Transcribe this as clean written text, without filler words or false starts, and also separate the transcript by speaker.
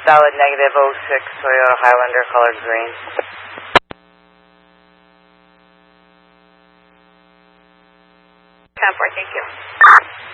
Speaker 1: Solid negative 06, Toyota Highlander, color green.
Speaker 2: 10-4, thank you.